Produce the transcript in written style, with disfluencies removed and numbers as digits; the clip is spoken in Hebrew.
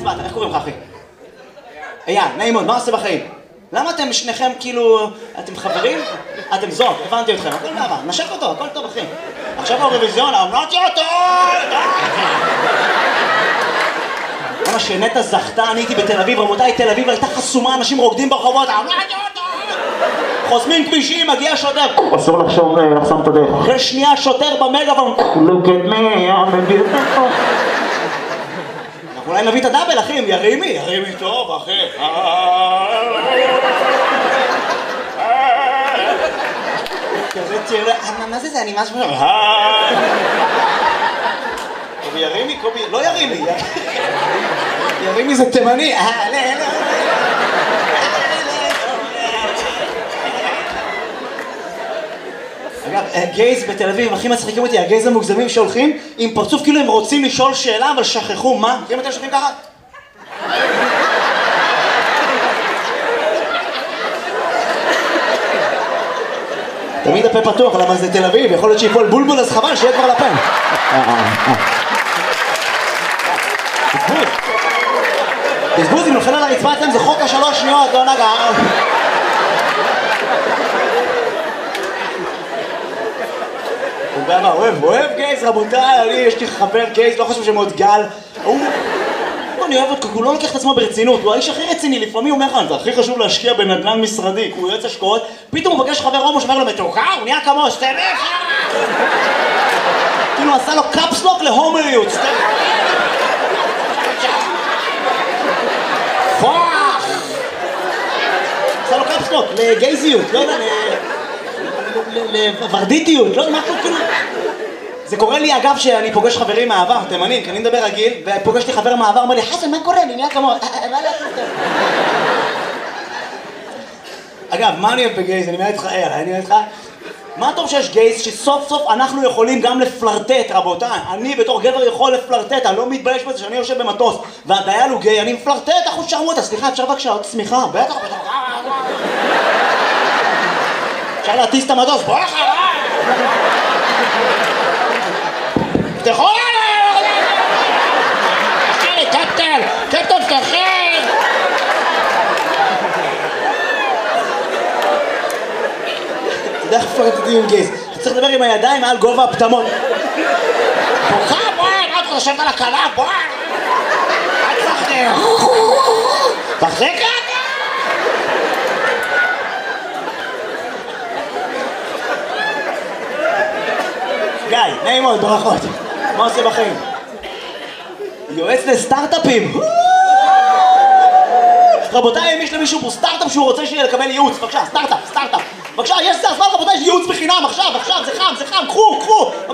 באת? איך קוראים לך אחי? אייל, נעים מאוד, מה עושה בחיים? למה אתם שניכם כאילו... אתם חברים? אתם זוג, הבנתי אתכם, הכל בעבר, נשק אותו, הכל טוב אחי. עכשיו האירוויזיון, אמרתי אותו! למה שנטע זכתה, אני הייתי בתל אביב, רבותיי, תל אביב הייתה חסומה, אנשים רוקדים ברחובות, אמרתי אותו! חוסמים כבישים, מגיע שוטר, אסור לחסום את הדרך. אחרי שנייה שוטר במגאפון, look at me, I'm a beautiful. אנחנו אולי נביא את הדאבל אחי, ירימי טוב אחי. כזה תראה, מה זה? אני משהו... קובי ירימי? קובי... לא ירימי. ירימי זה תימני. אגב, גייז בתל אביב הכי מצחיקים אותי, הגייז המוגזמים שהולכים עם פרצוף כאילו הם רוצים לשאול שאלה אבל שכחו מה? אם אתם שוכחים ככה? תמיד הפה פתוח, למה זה תל אביב, יכול להיות שיפול בולבול אז חבל שיהיה כבר לפה. בזבוז, אם נופל על הרצפה אתם זה חוק השלוש שניות, לא נגע. אוהב גייז רבותיי, יש לי חבר גייז, לא חושב שמאוד גל. אני אוהב אותו, הוא לא לוקח את עצמו ברצינות, הוא האיש הכי רציני, לפעמים הוא אומר לך, זה הכי חשוב להשקיע בנדל"ן משרדי, הוא יועץ השקעות, פתאום הוא פגש חבר הומו שאומר לו מתוקה, הוא נהיה כמו סטמף! כאילו עשה לו קאפסלוק להומריות, פוח! עשה לו קאפסלוק לגייזיות, לא יודע, לוורדיטיות, לא יודע, משהו כאילו... זה קורה לי אגב שאני פוגש חברים מהעבר, תימנים, כי אני מדבר רגיל, ופוגש לי חבר מהעבר, אומר לי, חסן, מה קורה? אני נהיה כמו... מה לעשות? אגב, מה אני אוהב בגייז? אני מעט לך, אני מעט לך. מה טוב שיש גייז שסוף סוף אנחנו יכולים גם לפלרטט, רבותיי. אני בתור גבר יכול לפלרטט, אני לא מתבייש בזה שאני יושב במטוס, והדייל הוא גיי, אני מפלרטט, אחוז שרמוטה, סליחה, אפשר בבקשה עוד צמיחה? בטח, אפשר להטיס את המטוס, בוא אחריי! תפתחו עליי! קפטן, תפתחי! אתה יודע איך פלרטטים עם גייז? אתה צריך לדבר עם הידיים מעל גובה הפטמון. בואי, מה אתה חושבת על הקלה? בואי! אל תחזק! גיא, נעים מאוד, ברכות. מה עושה בחיים? יועץ לסטארט-אפים. רבותיי, אם יש למישהו פה סטארט-אפ שהוא רוצה לקבל ייעוץ, בבקשה, סטארט-אפ. בבקשה, יש סטארט-אפ, רבותיי, יש ייעוץ בחינם, עכשיו, זה חם, קחו.